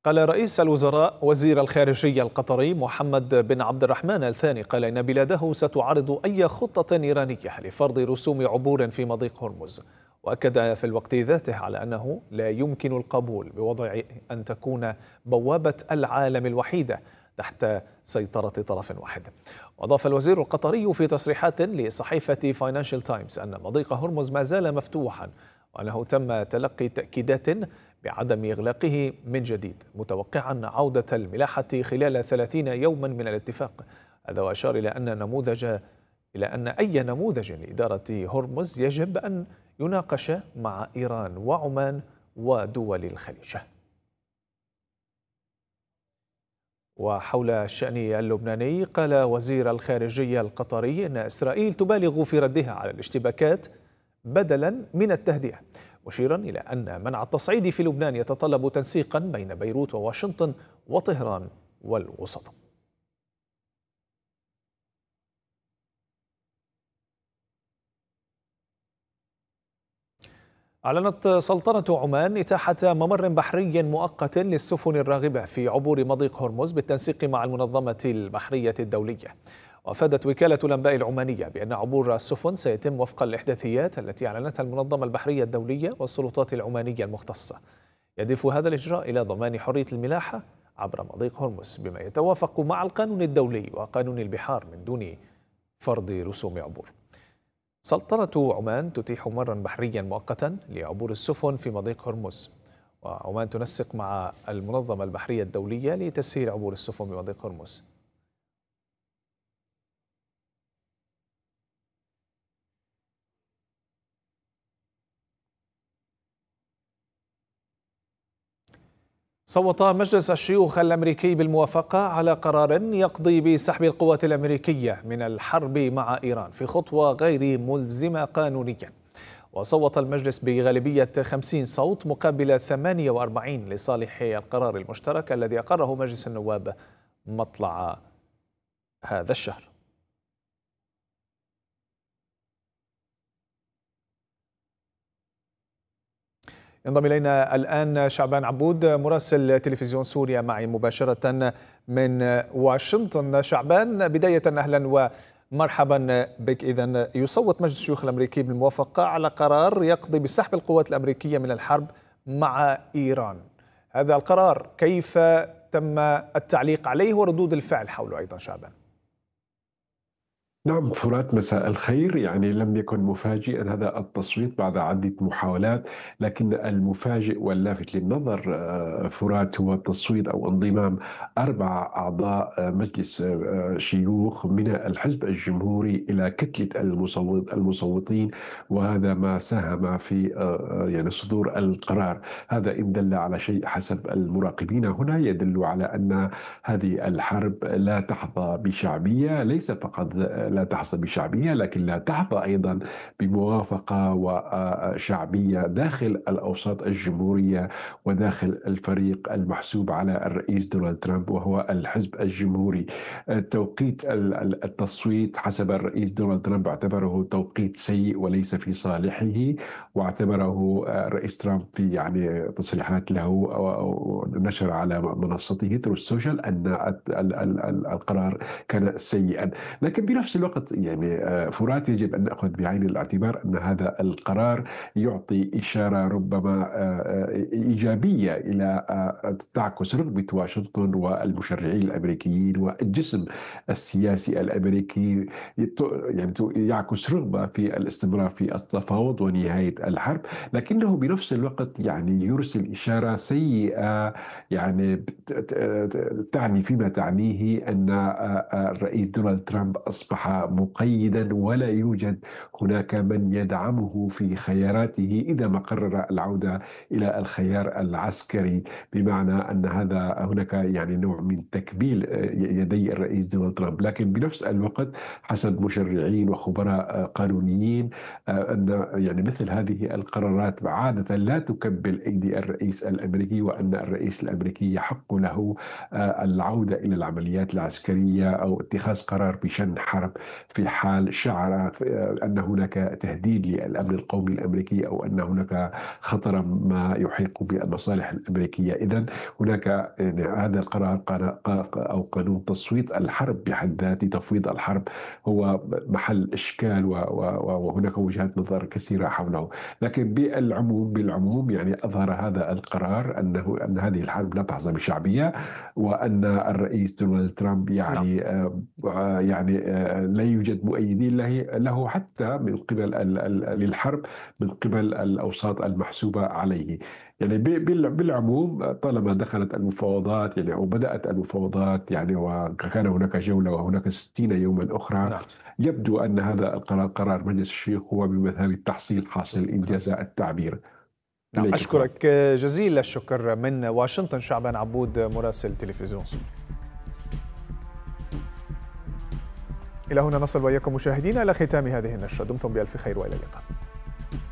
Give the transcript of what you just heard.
قال رئيس الوزراء وزير الخارجية القطري محمد بن عبد الرحمن الثاني قال إن بلاده ستعارض أي خطة إيرانية لفرض رسوم عبور في مضيق هرمز، وأكد في الوقت ذاته على أنه لا يمكن القبول بوضع أن تكون بوابة العالم الوحيدة تحت سيطرة طرف واحد. وأضاف الوزير القطري في تصريحات لصحيفة فاينانشال تايمز أن مضيق هرمز ما زال مفتوحا، وأنه تم تلقي تأكيدات بعدم إغلاقه من جديد، متوقعا عودة الملاحة خلال 30 يوما من الاتفاق. هذا وأشار إلى أن أي نموذج لإدارة هرمز يجب أن يناقش مع إيران وعمان ودول الخليج. وحول الشأن اللبناني قال وزير الخارجية القطري أن إسرائيل تبالغ في ردها على الاشتباكات بدلا من التهدئة، مشيرا إلى أن منع التصعيد في لبنان يتطلب تنسيقا بين بيروت وواشنطن وطهران والوسط. أعلنت سلطنة عمان إتاحة ممر بحري مؤقت للسفن الراغبة في عبور مضيق هرمز بالتنسيق مع المنظمة البحرية الدولية. وأفادت وكالة الأنباء العمانية بأن عبور السفن سيتم وفق الإحداثيات التي أعلنتها المنظمة البحرية الدولية والسلطات العمانية المختصة. يهدف هذا الإجراء إلى ضمان حرية الملاحة عبر مضيق هرمز بما يتوافق مع القانون الدولي وقانون البحار من دون فرض رسوم عبور. سلطنة عمان تتيح ممرا بحريا مؤقتا لعبور السفن في مضيق هرمز، وعمان تنسق مع المنظمة البحرية الدولية لتسهيل عبور السفن بمضيق هرمز. صوت مجلس الشيوخ الأمريكي بالموافقة على قرار يقضي بسحب القوات الأمريكية من الحرب مع إيران في خطوة غير ملزمة قانونيا. وصوت المجلس بغالبية 50 صوت مقابل 48 لصالح القرار المشترك الذي أقره مجلس النواب مطلع هذا الشهر. ينضم إلينا الآن شعبان عبود مراسل تلفزيون سوريا معي مباشرة من واشنطن. شعبان، بداية أهلا ومرحبا بك. إذن يصوت مجلس الشيوخ الأمريكي بالموافقة على قرار يقضي بسحب القوات الأمريكية من الحرب مع إيران. هذا القرار كيف تم التعليق عليه وردود الفعل حوله أيضا شعبان؟ نعم فرات، مساء الخير. يعني لم يكن مفاجئا هذا التصويت بعد عدة محاولات، لكن المفاجئ واللافت للنظر فرات هو تصويت أو انضمام 4 أعضاء مجلس شيوخ من الحزب الجمهوري إلى كتلة المصوتين، وهذا ما ساهم في يعني صدور القرار. هذا إن دل على شيء حسب المراقبين هنا يدل على أن هذه الحرب لا تحظى بشعبية، ليس فقط لا تحظى بشعبية لكن لا تحظى أيضا بموافقة وشعبية داخل الأوساط الجمهورية وداخل الفريق المحسوب على الرئيس دونالد ترامب وهو الحزب الجمهوري. توقيت التصويت حسب الرئيس دونالد ترامب اعتبره توقيت سيء وليس في صالحه، واعتبره الرئيس ترامب في يعني تصريحات له ونشر على منصته تروث سوشيال أن القرار كان سيئا. لكن بنفس الوقت يعني فرات يجب أن نأخذ بعين الاعتبار أن هذا القرار يعطي إشارة ربما إيجابية إلى تعكس رغبة واشنطن والمشرعين الأمريكيين والجسم السياسي الأمريكي، يعني يعكس رغبة في الاستمرار في التفاوض ونهاية الحرب، لكنه بنفس الوقت يعني يرسل إشارة سيئة يعني تعني فيما تعنيه أن الرئيس دونالد ترامب أصبح مقيدا ولا يوجد هناك من يدعمه في خياراته إذا ما قرر العودة إلى الخيار العسكري، بمعنى أن هناك يعني نوع من تكبيل يدي الرئيس دونالد ترامب. لكن بنفس الوقت حسب مشرعين وخبراء قانونيين أن يعني مثل هذه القرارات عادة لا تكبل أيدي الرئيس الأمريكي، وأن الرئيس الأمريكي يحق له العودة إلى العمليات العسكرية أو اتخاذ قرار بشن حرب في حال شعر أن هناك تهديد للأمن القومي الأمريكي أو أن هناك خطرا ما يحيق بالمصالح الأمريكية. إذن هناك يعني هذا القرار أو قانون تصويت الحرب بحد ذاته، تفويض الحرب، هو محل إشكال وهناك وجهات نظر كثيرة حوله. لكن بالعموم يعني أظهر هذا القرار أن هذه الحرب لا تحظى بشعبية، وأن الرئيس دونالد ترامب نعم. يعني لا يوجد مؤيدين له حتى من قبل للحرب من قبل الأوساط المحسوبة عليه. يعني بالعموم طالما دخلت المفاوضات يعني أو بدأت المفاوضات يعني وكان هناك جولة وهناك 60 يوما أخرى، نعم. يبدو أن هذا قرار مجلس الشيوخ هو بمثابة تحصيل حاصل إن جاز التعبير. نعم، إليك فؤاد. أشكرك جزيل الشكر من واشنطن شعبان عبود مراسل تلفزيون سوري. إلى هنا نصل وإياكم مشاهدينا إلى ختام هذه النشرة، دمتم بألف خير وإلى اللقاء.